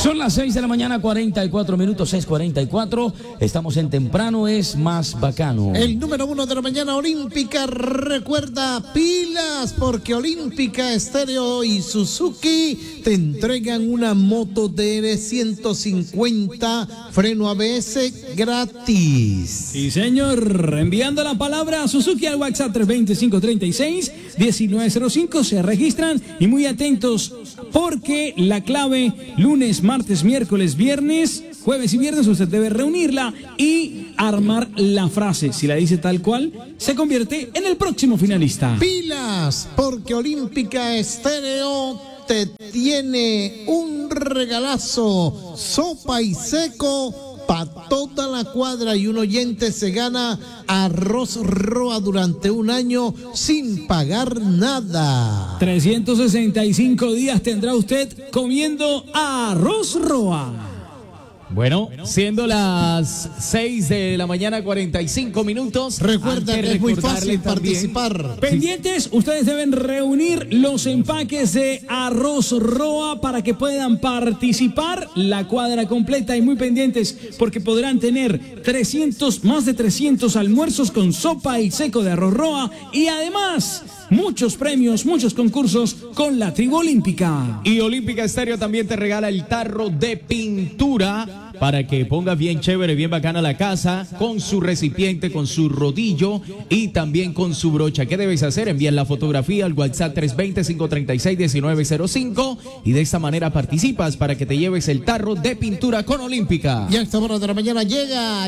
Son las 6 de la mañana, 44 minutos, 6:44. Estamos en Temprano es más bacano. El número 1 de la mañana olímpica recuerda pilas, porque Olímpica Estéreo y Suzuki te entregan una moto DR 150 freno ABS gratis. Sí, señor. Enviando la palabra a Suzuki al WhatsApp 325-36-1905. Se registran y muy atentos porque la clave lunes, martes, miércoles, viernes, jueves y viernes usted debe reunirla y armar la frase. Si la dice tal cual, se convierte en el próximo finalista. Pilas, porque Olímpica Estéreo te tiene un regalazo, sopa y seco para toda la cuadra, y un oyente se gana arroz Roa durante un año sin pagar nada. 365 días tendrá usted comiendo arroz Roa. Bueno, siendo las 6 de la mañana, 45 minutos. Recuerda que es muy fácil participar. Pendientes, ustedes deben reunir los empaques de arroz Roa para que puedan participar la cuadra completa, y muy pendientes porque podrán tener más de 300 almuerzos con sopa y seco de arroz Roa, y además muchos premios, muchos concursos con la tribu olímpica. Y Olímpica Estéreo también te regala el tarro de pintura para que pongas bien chévere, bien bacana la casa, con su recipiente, con su rodillo y también con su brocha. ¿Qué debes hacer? Envían la fotografía al WhatsApp 320-536-1905 y de esta manera participas para que te lleves el tarro de pintura con Olímpica. Y a esta hora de la mañana llega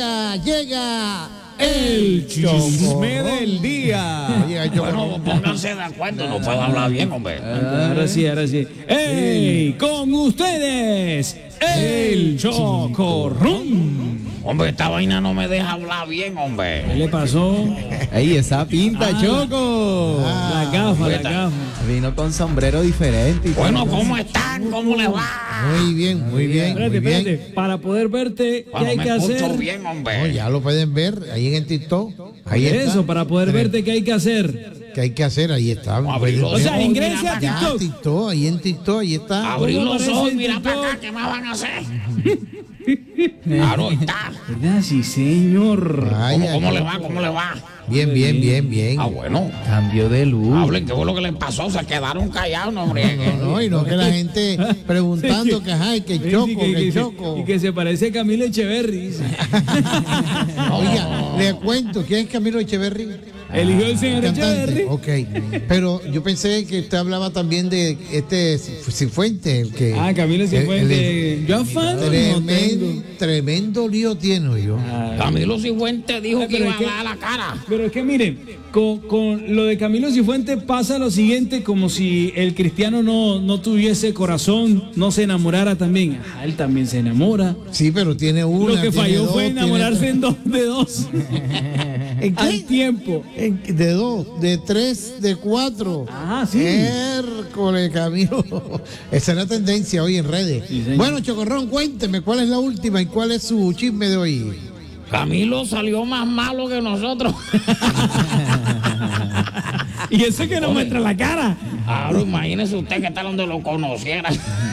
el chisme del día. Bueno, pónganse de acuerdo, no puedo hablar bien, hombre. Ahora sí. ¡Ey! Con ustedes, el Chocorrón. Hombre, esta vaina no me deja hablar bien, hombre. ¿Qué le pasó? ¡Ey, esa pinta, Choco! La gafa. Vino con sombrero diferente. Bueno, ¿cómo están? ¿Cómo les va? Muy bien. Espérate. Para poder verte, ¿qué hay que hacer? Bien, hombre. No, ya lo pueden ver ahí en el TikTok. Ahí está. Eso, para poder verte, ¿qué hay que hacer? ¿Qué hay que hacer? Ahí está. O sea, ingrese a Ya, TikTok. ahí en TikTok, ahí está. Abrir los aparece ojos y en mira para TikTok? acá, ¿qué más van a hacer? Claro está. ¿Verdad? Sí, señor. ¿Cómo le va? Bien. Ah, bueno. Cambio de luz. Hablen, ¿qué fue lo que les pasó? Se quedaron callados, no frieguen. No, y no que la gente preguntando que ay, que choco. Y que se parece a Camilo Echeverry. Dice. Oiga, le cuento, ¿quién es Camilo Echeverry? Eligió el señor Cantante. Echeverry. Ok, pero yo pensé que usted hablaba también de Cifuentes, el que... Camilo Cifuentes. Yo afán no tengo. Tremendo lío tiene yo. Camilo Cifuentes dijo que pero iba es que- a dar la cara. Pero es que miren, con lo de Camilo Cifuentes pasa lo siguiente, como si el cristiano no tuviese corazón, no se enamorara también. Él también se enamora. Sí, pero tiene una. Lo que tiene falló dos, fue tiene enamorarse de dos. ¿En qué? Al tiempo. De 2, de 3, de 4. Ah, sí. Hércules, Camilo. Esa es la tendencia hoy en redes. Sí, señor. Bueno, Chocorrón, cuénteme cuál es la última y cuál es su chisme de hoy. Camilo salió más malo que nosotros. Y eso que no muestra la cara. Ahora imagínese usted que tal donde lo conociera.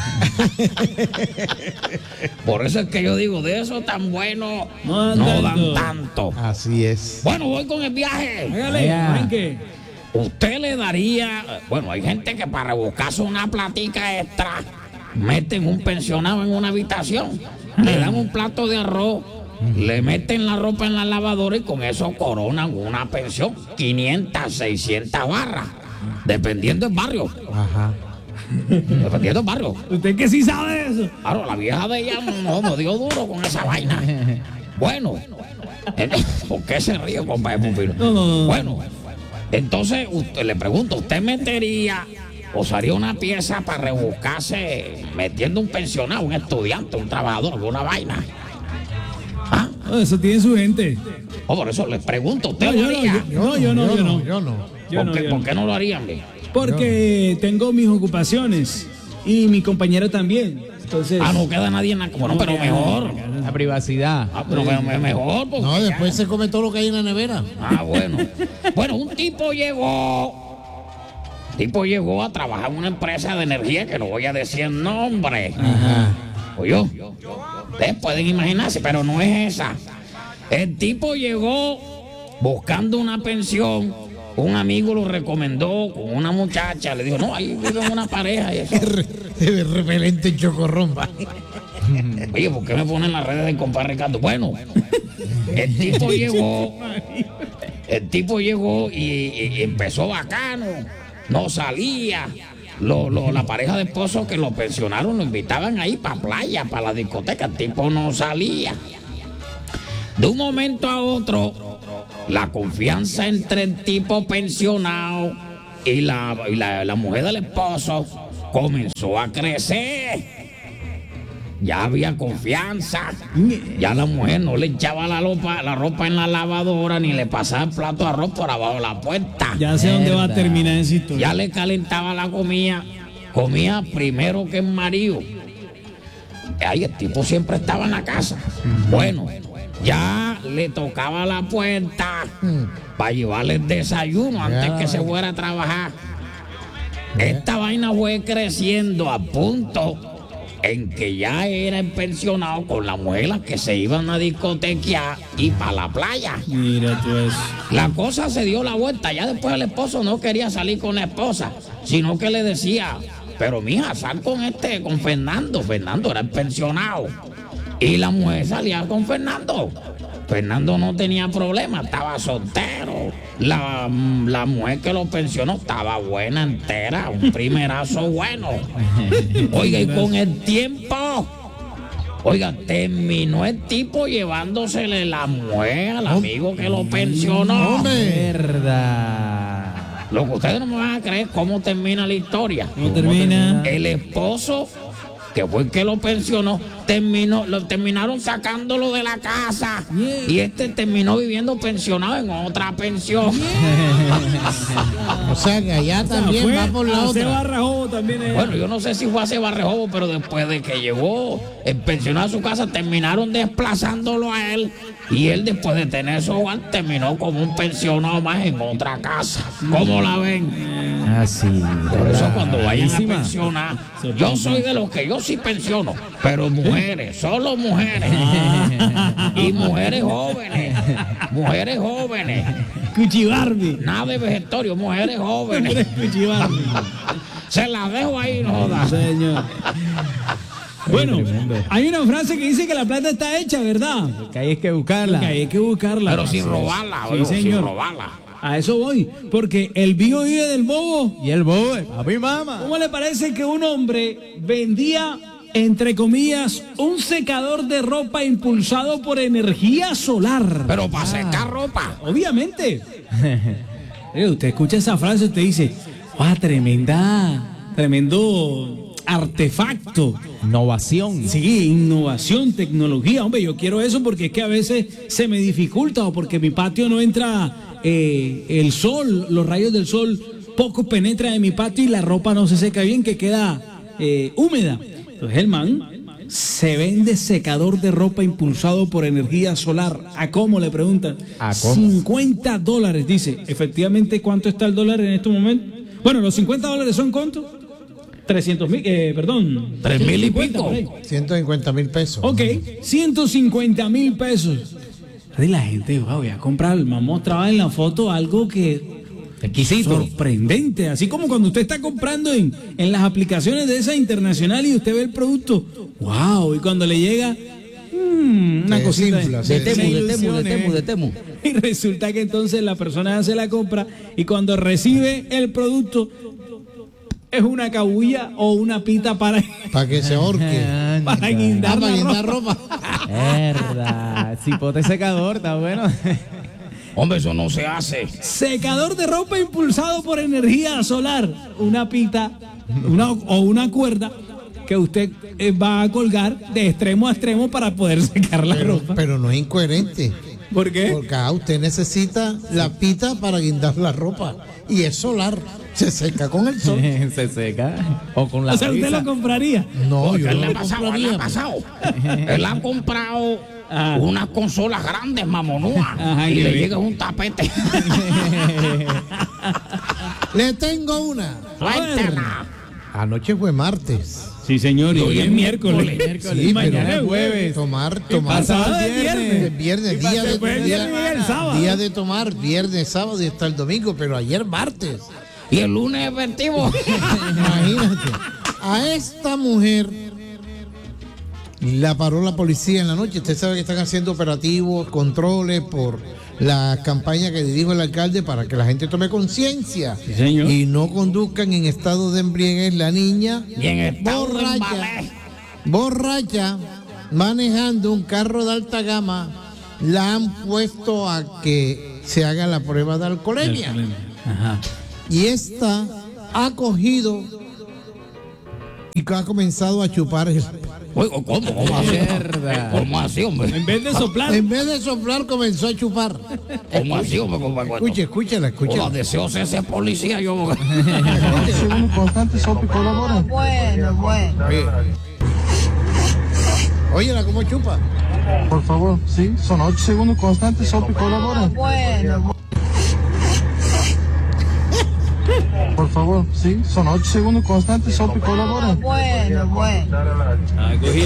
Por eso es que yo digo, de eso tan bueno No no dan dan tanto. Así es. Bueno, voy con el viaje. Hágale, arranque. Usted le daría, bueno, hay gente que para buscarse una platica extra meten un pensionado en una habitación, le dan un plato de arroz, le meten la ropa en la lavadora y con eso coronan una pensión, 500, 600 barras, dependiendo del barrio. Ajá. Dependiendo del barrio. Usted que sí sabe de eso. Claro, la vieja de ella no dio duro con esa vaina. Bueno, ¿por qué se ríe, compadre Pupilo? No. Bueno, entonces usted le pregunto, ¿usted metería o haría una pieza para rebuscarse metiendo un pensionado, un estudiante, un trabajador, alguna vaina? ¿Ah? No, eso tiene su gente. Por eso les pregunto, ¿usted No, lo yo haría? no. ¿Por qué no lo harían? Porque tengo mis ocupaciones y mi compañero también. Entonces. No queda nadie en la... Bueno, pero mejor. La privacidad. Pero mejor. Porque No, después ya- se come todo lo que hay en la nevera. Bueno. Bueno, un tipo llegó a trabajar en una empresa de energía que no voy a decir el nombre. Ajá. Oye, ustedes pueden imaginarse, pero no es esa. El tipo llegó buscando una pensión. Un amigo lo recomendó con una muchacha. Le dijo, no, ahí vive una pareja y eso. Repelente chocorrón, va. Oye, ¿por qué me ponen las redes del compadre Ricardo? Bueno, el tipo llegó y empezó bacano, no salía. La pareja de esposos que lo pensionaron lo invitaban ahí para playa, para la discoteca. El tipo no salía. De un momento a otro, la confianza entre el tipo pensionado y la mujer del esposo comenzó a crecer. Ya había confianza. Ya la mujer no le echaba la ropa en la lavadora ni le pasaba el plato de arroz por abajo de la puerta. Ya sé dónde va a terminar esa historia. Ya le calentaba la comida. Comía primero que el marido. Ahí el tipo siempre estaba en la casa. Bueno, ya le tocaba la puerta para llevarle el desayuno antes que se fuera a trabajar. Esta vaina fue creciendo a punto en que ya era el pensionado con las mujeres que se iban a discotequear y para la playa. Mira tú eso. La cosa se dio la vuelta. Ya después el esposo no quería salir con la esposa, sino que le decía, pero mija, sal con Fernando. Fernando era el pensionado. Y la mujer salía con Fernando. Fernando no tenía problema, estaba soltero. La mujer que lo pensionó estaba buena entera, un primerazo bueno. Oiga, y con el tiempo, terminó el tipo llevándosele la mujer al amigo que lo pensionó. Verdad. Lo que ustedes no me van a creer cómo termina la historia. ¿Cómo termina? El esposo, que fue el que lo pensionó, terminaron sacándolo de la casa. Y terminó viviendo pensionado en otra pensión. O sea que allá también va por la otra. Barrajobo también es. Bueno, yo no sé si fue a Barrajobo, pero después de que llegó el pensionado a su casa, terminaron desplazándolo a él. Y él, después de tener su hogar, terminó como un pensionado más en otra casa. ¿Cómo la ven? Así. Por eso cuando vayan a pensionar, yo soy de los que yo sí pensiono, pero mujeres, solo mujeres. Y mujeres jóvenes. Mujeres jóvenes. Cuchibarbi. Nada de vegetorio, mujeres jóvenes. Cuchibarbi. Se las dejo ahí, no jodas. Señor. Bueno, hay una frase que dice que la plata está hecha, ¿verdad? Que hay que buscarla. Que hay que buscarla. Pero sin robarla, Sí, sin señor. robarla. A eso voy, porque el vivo vive del bobo. Y el bobo, a mi mamá. ¿Cómo le parece que un hombre vendía, entre comillas, un secador de ropa impulsado por energía solar? Pero para secar ropa. Obviamente. Usted escucha esa frase, usted dice, tremendo artefacto. Innovación. Sí, innovación, tecnología. Hombre, yo quiero eso porque es que a veces se me dificulta o porque mi patio no entra el sol, los rayos del sol poco penetran en mi patio y la ropa no se seca bien, que queda húmeda. Entonces el man se vende secador de ropa impulsado por energía solar. ¿A cómo? Le preguntan. ¿A cómo? $50, dice. Efectivamente, ¿cuánto está el dólar en este momento? Bueno, los $50 son ¿cuánto? 300,000, perdón. 3,000 y pico. por ahí. 150,000 pesos. Ok, 150,000 pesos. Y la gente, voy a comprar, me mostraba en la foto algo que Exquisito. sorprendente, así como cuando usted está comprando en las aplicaciones de esa internacional y usted ve el producto, wow, y cuando le llega una Se cosita desinfla, se se ilusione. de Temu. Y resulta que entonces la persona hace la compra y cuando recibe el producto es una cabulla o una pita para que se ahorque. guindar Para la guindar ropa. ropa. Verdad. Cipote secador, está bueno. Hombre, eso no se hace. Secador de ropa impulsado por energía solar. Una pita o una cuerda que usted va a colgar de extremo a extremo para poder secar la ropa. Pero no es incoherente. ¿Por qué? Porque usted necesita la pita para guindar la ropa. Y es solar. Se seca con el sol. Se seca. O con la O sea, ¿usted brisa. lo compraría? No, Porque yo él no le lo ha pasado, compraría. Él ha comprado unas consolas grandes, mamonúas, Ajá, y ¿qué le ve? llega un tapete. Le tengo una. Suéltela. Anoche fue martes. Sí, señor, y hoy es miércoles. Sí, Y mañana pero es jueves. Tomar. Pasado es viernes. Viernes, día el sábado. día de tomar, viernes, sábado y hasta el domingo, pero ayer martes. Y el lunes es festivo. Imagínate. A esta mujer la paró la policía en la noche. Usted sabe que están haciendo operativos, controles por la campaña que dirijo el alcalde para que la gente tome conciencia Sí, señor. y no conduzcan en estado de embriaguez. La niña Y en estado de borracha, manejando un carro de alta gama, la han puesto a que se haga la prueba de alcoholemia. Ajá. Y esta ha cogido y ha comenzado a chupar. Oiga, ¿cómo así? ¿Cómo así, hombre? En vez de soplar. En vez de soplar, comenzó a chupar. ¿Cómo así, hombre? Escúchela. Los deseos de ser policía, yo. Segundo constante, sopa y colabora. Bueno. Óyela cómo chupa. Por favor, sí, son 8 segundos constantes, sopa y colabora. Bueno. Por favor, sí, son 8 segundos constantes, sopa y colabora. Bueno. Ah, cogí